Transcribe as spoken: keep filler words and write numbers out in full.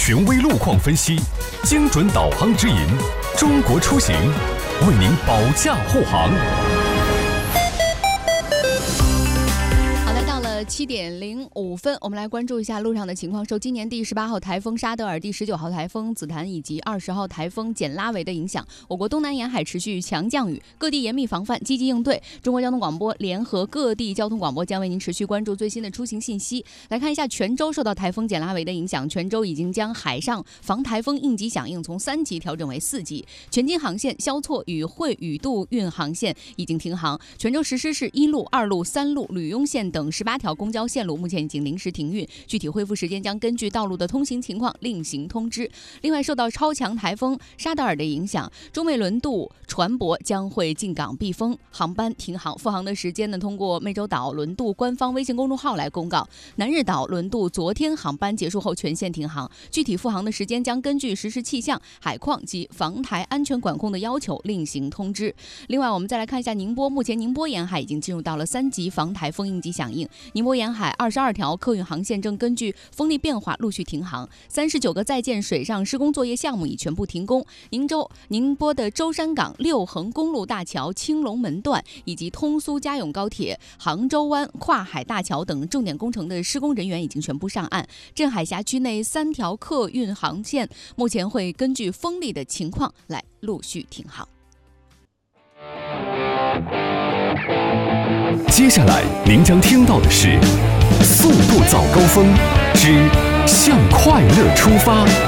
权威路况分析，精准导航指引，中国出行为您保驾护航。 七点零五分，我们来关注一下路上的情况。受今年第十八号台风沙德尔、第十九号台风紫檀以及二十号台风简拉维的影响，我国东南沿海持续强降雨，各地严密防范，积极应对。中国交通广播联合各地交通广播将为您持续关注最新的出行信息。来看一下泉州受到台风简拉维的影响，泉州已经将海上防台风应急响应从三级调整为四级，全京航线、萧措与惠宇渡运航线已经停航。泉州石狮市一路、二路、三路、吕雍线等十八条公交线路目前已经临时停运，具体恢复时间将根据道路的通行情况另行通知。另外，受到超强台风沙德尔的影响，中美轮渡船舶将会进港避风，航班停航。复航的时间呢，通过湄洲岛轮渡官方微信公众号来公告。南日岛轮渡昨天航班结束后全线停航，具体复航的时间将根据实时气象、海况及防台安全管控的要求另行通知。另外，我们再来看一下宁波，目前宁波沿海已经进入到了三级防台风应急响应。宁波沿海二十二条客运航线正根据风力变化陆续停航，三十九个在建水上施工作业项目已全部停工。宁州、宁波的舟山港六横公路大桥青龙门段以及通苏嘉永高铁杭州湾跨海大桥等重点工程的施工人员已经全部上岸。镇海辖区内三条客运航线目前会根据风力的情况来陆续停航。 接下来您将听到的是《速度早高峰之向快乐出发》。